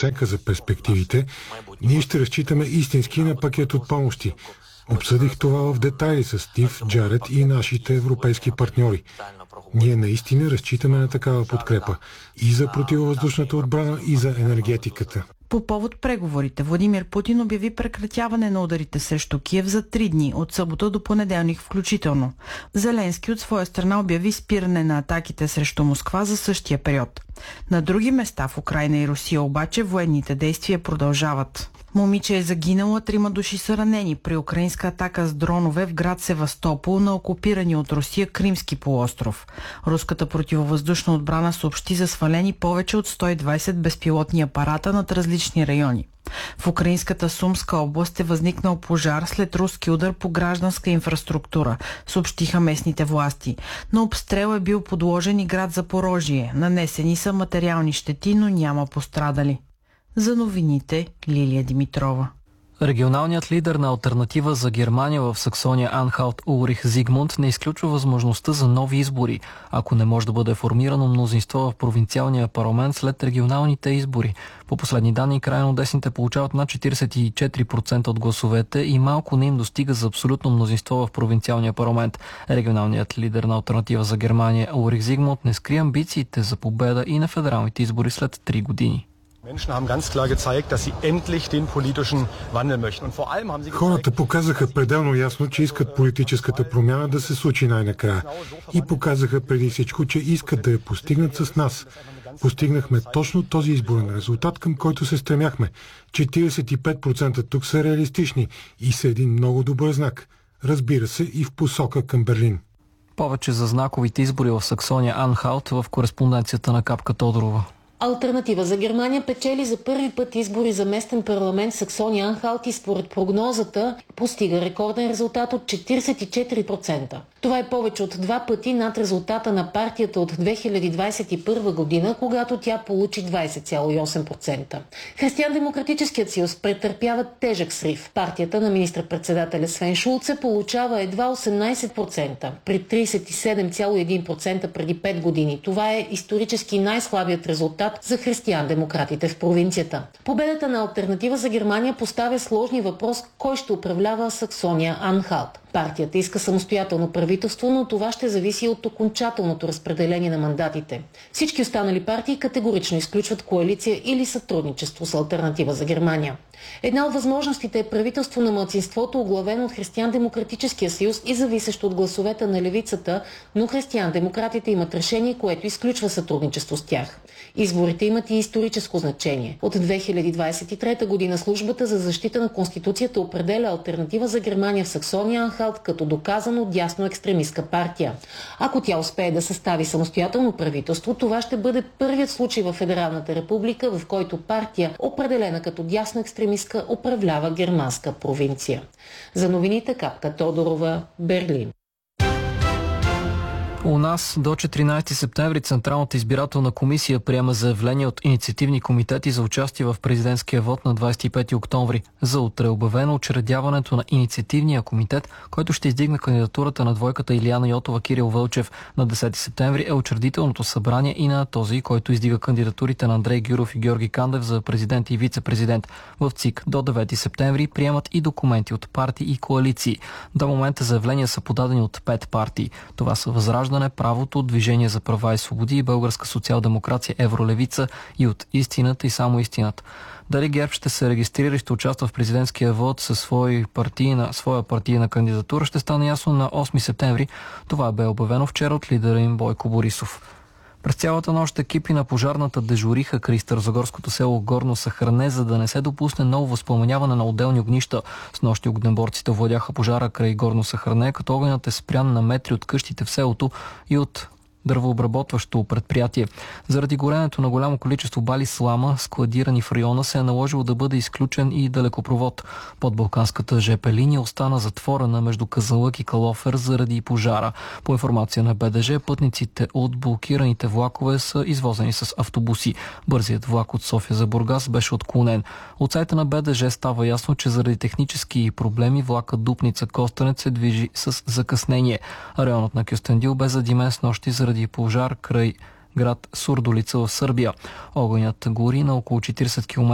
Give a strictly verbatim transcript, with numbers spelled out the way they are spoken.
оценка за перспективите, ние ще разчитаме истински на пакет от помощи. Обсъдих това в детайли с Стив, Джаред и нашите европейски партньори. Ние наистина разчитаме на такава подкрепа и за противовъздушната отбрана, и за енергетиката. По повод преговорите, Владимир Путин обяви прекратяване на ударите срещу Киев за три дни, от събота до понеделник включително. Зеленски от своя страна обяви спиране на атаките срещу Москва за същия период. На други места в Украйна и Русия обаче военните действия продължават. Момиче е загинала, трима души са ранени при украинска атака с дронове в град Севастопол на окупирани от Русия Кримски полуостров. Руската противовъздушна отбрана съобщи за свалени повече от сто и двайсет безпилотни апарата над различни райони. В украинската Сумска област е възникнал пожар след руски удар по гражданска инфраструктура, съобщиха местните власти. На обстрел е бил подложен и град Запорожие. Нанесени са материални щети, но няма пострадали. За новините Лилия Димитрова. Регионалният лидер на Алтернатива за Германия в Саксония Анхалт Улрих Зигмунд не изключва възможността за нови избори, ако не може да бъде формирано мнозинство в провинциалния парламент след регионалните избори. По последни данни, крайно десните получават над четирийсет и четири процента от гласовете и малко не им достига за абсолютно мнозинство в провинциалния парламент. Регионалният лидер на Алтернатива за Германия Улрих Зигмунд не скри амбициите за победа и на федералните избори след три години. Хората показаха пределно ясно, че искат политическата промяна да се случи най-накрая. И показаха преди всичко, че искат да я постигнат с нас. Постигнахме точно този изборен резултат, към който се стремяхме. четирийсет и пет процента тук са реалистични и са един много добър знак. Разбира се, и в посока към Берлин. Повече за знаковите избори в Саксония Анхалт в кореспонденцията на Капка Тодорова. Алтернатива за Германия печели за първи път избори за местен парламент в Саксония Анхалт и според прогнозата постига рекорден резултат от четирийсет и четири процента. Това е повече от два пъти над резултата на партията от две хиляди двадесет и първа година, когато тя получи двадесет цяло и осем процента. Християн-демократическият съюз претърпява тежък срив. Партията на министър-председателя Свен Шулце получава едва осемнадесет процента, при тридесет и седем цяло и един процента преди пет години. Това е исторически най-слабият резултат за християн-демократите в провинцията. Победата на Алтернатива за Германия поставя сложния въпрос кой ще управлява Саксония Анхалт. Партията иска самостоятелно правителство, но това ще зависи от окончателното разпределение на мандатите. Всички останали партии категорично изключват коалиция или сътрудничество с Алтернатива за Германия. Една от възможностите е правителство на малцинството, оглавено от Християн-демократическия съюз и зависещо от гласовете на левицата, но християн-демократите имат решение, което изключва сътрудничество с тях. Изборите имат и историческо значение. От две хиляди двадесет и трета година Службата за защита на Конституцията определя Алтернатива за Германия в Саксония Анхалт като доказано дясно екстремистка партия. Ако тя успее да състави самостоятелно правителство, това ще бъде първият случай в Федералната република, в който партия, определена като дясно екстремистка, управлява германска провинция. За новините Капка Тодорова, Берлин. У нас до четиринадесети септември Централната избирателна комисия приема заявление от инициативни комитети за участие в президентския вод на двадесет и пети октомври. За утре е обявено учредяването на инициативния комитет, който ще издигне кандидатурата на двойката Илияна Йотова Кирил Вълчев. На десети септември е учредителното събрание и на този, който издига кандидатурите на Андрей Гюров и Георги Кандев за президент и вице-президент. В ЦИК до девети септември приемат и документи от партии и коалиции. До момента заявления са подадени от пет партии. Това са Възраждане, Правото, Движение за права и свободи и Българска социал-демокрация, Евролевица и от Истината и само Истината. Дали ГЕРБ ще се регистрира и ще участва в президентския вод със своя партийна, своя партийна кандидатура, ще стане ясно на осми септември. Това бе обявено вчера от лидера им Бойко Борисов. През цялата нощ екипи на пожарната дежуриха край старозагорското село Горно Сахарне, за да не се допусне ново възпламеняване на отделни огнища. С нощи огнеборците овладяха пожара край Горно Сахарне, като огънят е спрян на метри от къщите в селото и от дървообработващо предприятие. Заради горенето на голямо количество бали слама, складирани в района, се е наложило да бъде изключен и далекопровод. Под Балканската ЖП линия остана затворена между Казанлък и Калофер заради пожара. По информация на БДЖ, пътниците от блокираните влакове са извозени с автобуси. Бързият влак от София за Бургас беше отклонен. От сайта на БДЖ става ясно, че заради технически проблеми влакът Дупница-Костенец се движи с закъснение. Районът на Кюстендил бе задимен с нощи заради пожар край град Сурдолица в Сърбия. Огънят гори на около четиридесет километра